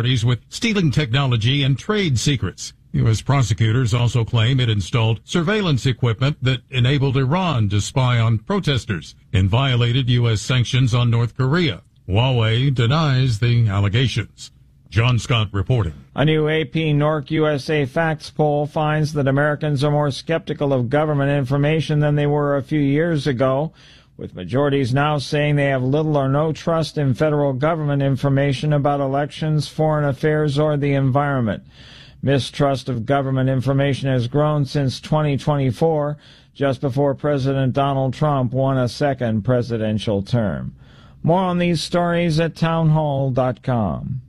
authorities with stealing technology and trade secrets. U.S. prosecutors also claim it installed surveillance equipment that enabled Iran to spy on protesters and violated U.S. sanctions on North Korea. Huawei denies the allegations. John Scott reporting. A new AP Norc USA Facts poll finds that Americans are more skeptical of government information than they were a few years ago, with majorities now saying they have little or no trust in federal government information about elections, foreign affairs, or the environment. Mistrust of government information has grown since 2024, just before President Donald Trump won a second presidential term. More on these stories at townhall.com.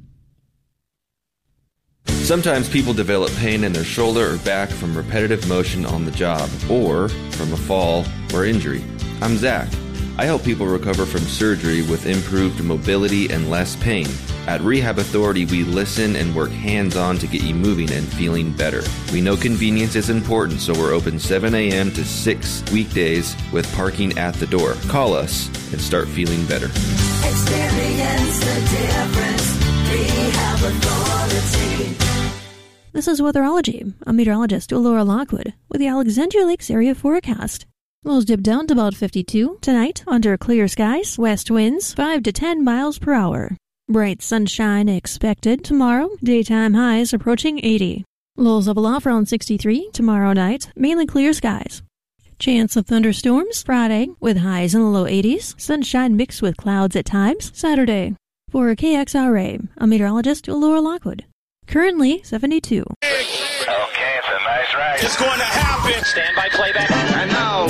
Sometimes people develop pain in their shoulder or back from repetitive motion on the job, or from a fall or injury. I'm Zach. I help people recover from surgery with improved mobility and less pain. At Rehab Authority, we listen and work hands-on to get you moving and feeling better. We know convenience is important, so we're open 7 a.m. to 6 weekdays with parking at the door. Call us and start feeling better. Experience the difference. Rehab Authority. This is Weatherology. I'm meteorologist Laura Lockwood with the Alexandria Lakes area forecast. Lows dip down to about 52 tonight under clear skies, west winds 5 to 10 miles per hour. Bright sunshine expected tomorrow, daytime highs approaching 80. Lows level off around 63 tomorrow night, mainly clear skies. Chance of thunderstorms Friday with highs in the low 80s, sunshine mixed with clouds at times Saturday. For KXRA, I'm meteorologist Laura Lockwood. Currently 72. Okay, it's a nice ride. It's going to happen. Stand by playback. And now,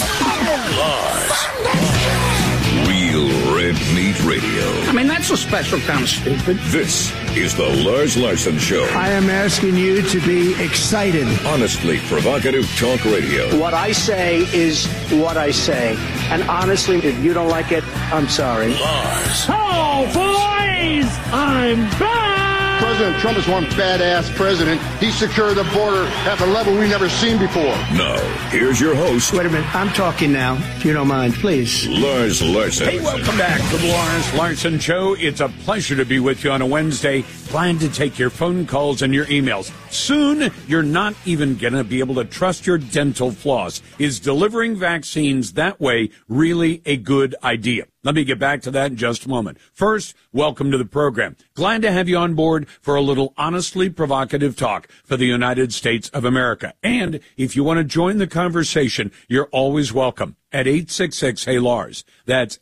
Lars. Real Red Meat Radio. I mean, that's a special kind of stupid. This is the Lars Larson Show. I am asking you to be excited. Honestly provocative talk radio. What I say is what I say. And honestly, if you don't like it, I'm sorry. Lars. Oh, boys! I'm back! President Trump is one badass president. He secured the border at the level we've never seen before. Now, here's your host. Wait a minute. I'm talking now, if you don't mind, please. Lars Larson. Hey, welcome back to the Lars Larson Show. It's a pleasure to be with you on a Wednesday. Glad to take your phone calls and your emails. Soon, you're not even going to be able to trust your dental floss. Is delivering vaccines that way really a good idea? Let me get back to that in just a moment. First, welcome to the program. Glad to have you on board for a little honestly provocative talk for the United States of America. And if you want to join the conversation, you're always welcome at 866-HEY-LARS. That's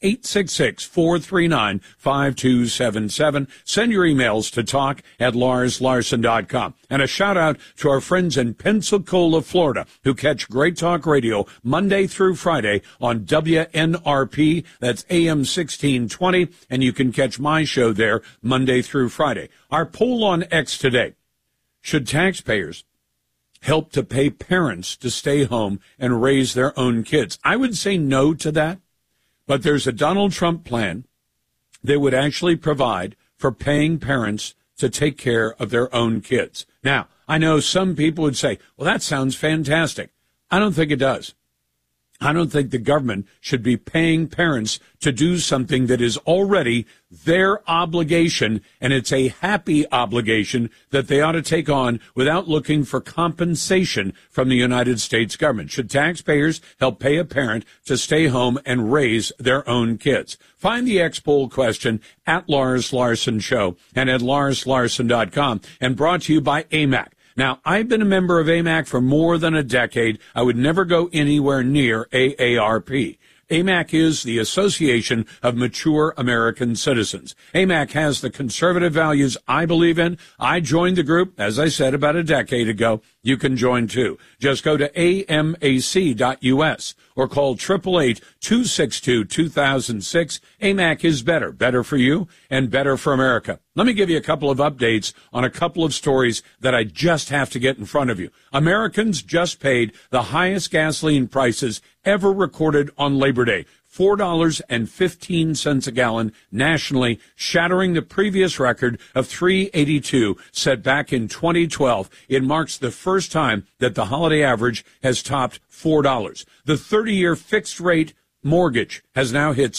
866-439-5277. Send your emails to talk@larslarson.com. And a shout out to our friends in Pensacola, Florida, who catch Great Talk Radio Monday through Friday on WNRP. That's AM 1620. And you can catch my show there Monday through Friday. Our poll on X today: should taxpayers help to pay parents to stay home and raise their own kids? I would say no to that, but there's a Donald Trump plan that would actually provide for paying parents to take care of their own kids. Now, I know some people would say, well, that sounds fantastic. I don't think it does. I don't think the government should be paying parents to do something that is already their obligation, and it's a happy obligation that they ought to take on without looking for compensation from the United States government. Should taxpayers help pay a parent to stay home and raise their own kids? Find the X-Poll question at Lars Larson Show and at larslarson.com, and brought to you by AMAC. Now, I've been a member of AMAC for more than a decade. I would never go anywhere near AARP. AMAC is the Association of Mature American Citizens. AMAC has the conservative values I believe in. I joined the group, as I said, about a decade ago. You can join too. Just go to amac.us or call 888-262-2006. AMAC is better. Better for you and better for America. Let me give you a couple of updates on a couple of stories that I just have to get in front of you. Americans just paid the highest gasoline prices ever recorded on Labor Day. $4.15 a gallon nationally, shattering the previous record of $3.82 set back in 2012. It marks the first time that the holiday average has topped $4. The 30-year fixed rate mortgage has now hit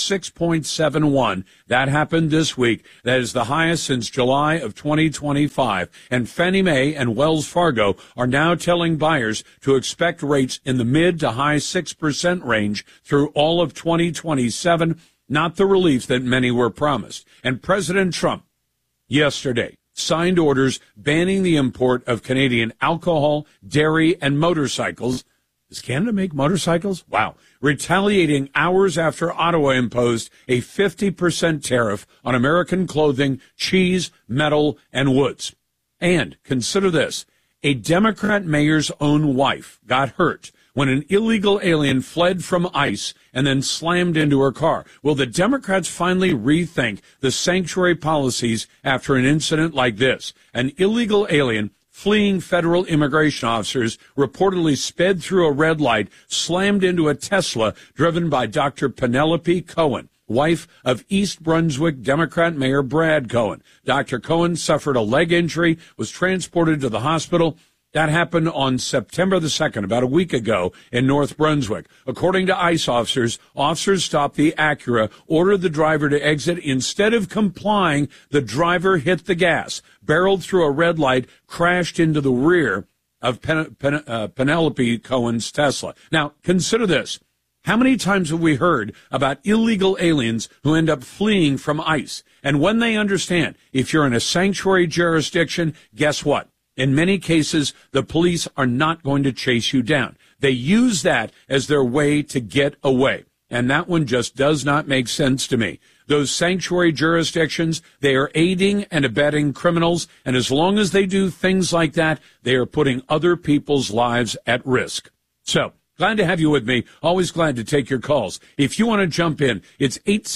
6.71. That happened this week. That is the highest since July of 2025. And Fannie Mae and Wells Fargo are now telling buyers to expect rates in the mid to high 6% range through all of 2027, not the relief that many were promised. And President Trump yesterday signed orders banning the import of Canadian alcohol, dairy, and motorcycles. Does Canada make motorcycles? Wow. Retaliating hours after Ottawa imposed a 50% tariff on American clothing, cheese, metal, and woods. And consider this, a Democrat mayor's own wife got hurt when an illegal alien fled from ICE and then slammed into her car. Will the Democrats finally rethink the sanctuary policies after an incident like this? An illegal alien fleeing federal immigration officers reportedly sped through a red light, slammed into a Tesla driven by Dr. Penelope Cohen, wife of East Brunswick Democrat Mayor Brad Cohen. Dr. Cohen suffered a leg injury, was transported to the hospital. That happened on September the 2nd, about a week ago, in North Brunswick. According to ICE officers stopped the Acura, ordered the driver to exit. Instead of complying, the driver hit the gas, barreled through a red light, crashed into the rear of Penelope Cohen's Tesla. Now, consider this. How many times have we heard about illegal aliens who end up fleeing from ICE? And when they understand, if you're in a sanctuary jurisdiction, guess what? In many cases, the police are not going to chase you down. They use that as their way to get away. And that one just does not make sense to me. Those sanctuary jurisdictions, they are aiding and abetting criminals. And as long as they do things like that, they are putting other people's lives at risk. So, glad to have you with me. Always glad to take your calls. If you want to jump in, it's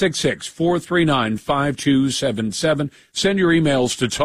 866-439-5277. Send your emails to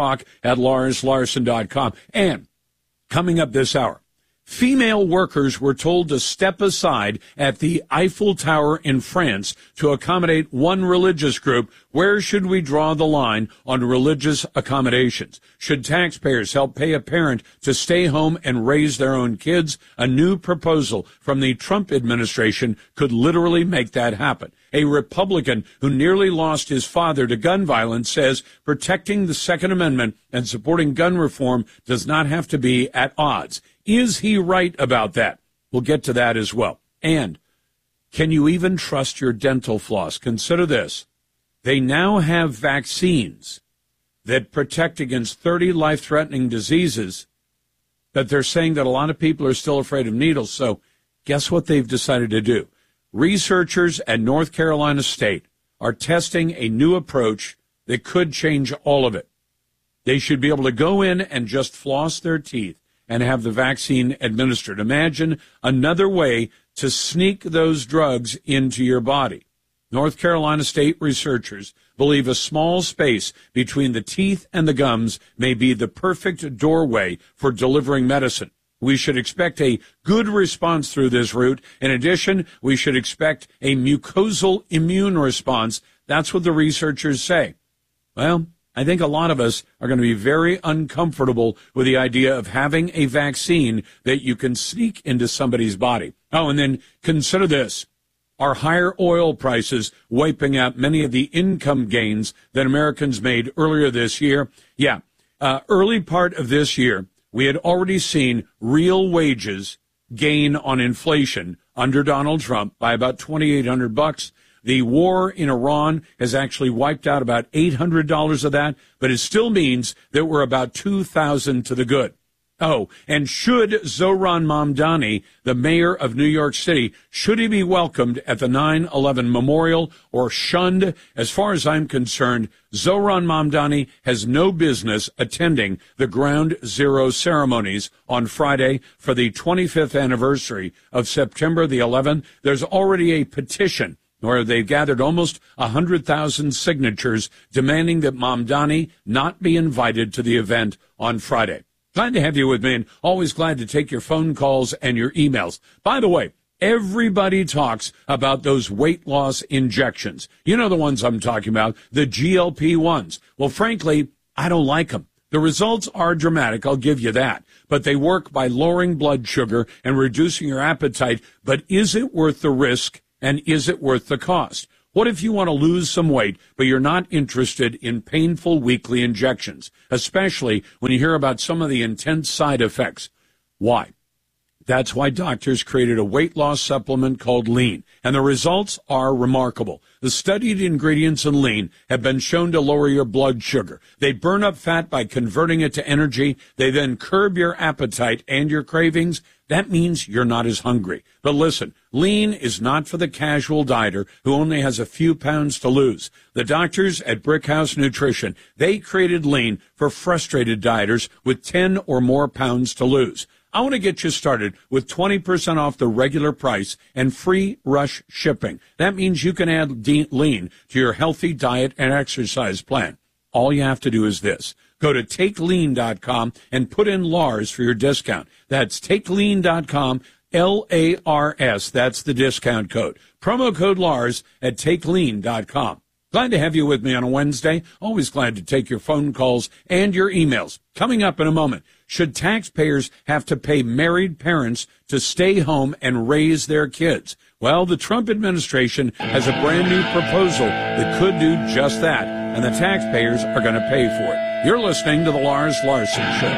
talk@LarsLarson.com. And coming up this hour, female workers were told to step aside at the Eiffel Tower in France to accommodate one religious group. Where should we draw the line on religious accommodations? Should taxpayers help pay a parent to stay home and raise their own kids? A new proposal from the Trump administration could literally make that happen. A Republican who nearly lost his father to gun violence says protecting the Second Amendment and supporting gun reform does not have to be at odds. Is he right about that? We'll get to that as well. And can you even trust your dental floss? Consider this. They now have vaccines that protect against 30 life-threatening diseases, but they're saying that a lot of people are still afraid of needles. So guess what they've decided to do? Researchers at North Carolina State are testing a new approach that could change all of it. They should be able to go in and just floss their teeth and have the vaccine administered. Imagine another way to sneak those drugs into your body. North Carolina State researchers believe a small space between the teeth and the gums may be the perfect doorway for delivering medicine. We should expect a good response through this route. In addition, we should expect a mucosal immune response. That's what the researchers say. Well, I think a lot of us are going to be very uncomfortable with the idea of having a vaccine that you can sneak into somebody's body. Oh, and then consider this. Are higher oil prices wiping out many of the income gains that Americans made earlier this year? Yeah, early part of this year, we had already seen real wages gain on inflation under Donald Trump by about $2,800. The war in Iran has actually wiped out about $800 of that, but it still means that we're about $2,000 to the good. Oh, and should Zohran Mamdani, the mayor of New York City, should he be welcomed at the 9/11 memorial or shunned? As far as I'm concerned, Zohran Mamdani has no business attending the Ground Zero ceremonies on Friday for the 25th anniversary of September the 11th. There's already a petition where they've gathered almost 100,000 signatures demanding that Mamdani not be invited to the event on Friday. Glad to have you with me, and always glad to take your phone calls and your emails. By the way, everybody talks about those weight loss injections. You know the ones I'm talking about, the GLP-1s. Well, frankly, I don't like them. The results are dramatic, I'll give you that. But they work by lowering blood sugar and reducing your appetite. But is it worth the risk And is it worth the cost? What if you want to lose some weight, but you're not interested in painful weekly injections, especially when you hear about some of the intense side effects? Why? That's why doctors created a weight loss supplement called Lean, and the results are remarkable. The studied ingredients in Lean have been shown to lower your blood sugar. They burn up fat by converting it to energy. They then curb your appetite and your cravings. That means you're not as hungry. But listen, Lean is not for the casual dieter who only has a few pounds to lose. The doctors at Brickhouse Nutrition, they created Lean for frustrated dieters with 10 or more pounds to lose. I want to get you started with 20% off the regular price and free rush shipping. That means you can add Lean to your healthy diet and exercise plan. All you have to do is this. Go to TakeLean.com and put in Lars for your discount. That's TakeLean.com, L-A-R-S. That's the discount code. Promo code Lars at TakeLean.com. Glad to have you with me on a Wednesday. Always glad to take your phone calls and your emails. Coming up in a moment, should taxpayers have to pay married parents to stay home and raise their kids? Well, the Trump administration has a brand new proposal that could do just that, and the taxpayers are going to pay for it. You're listening to The Lars Larson Show.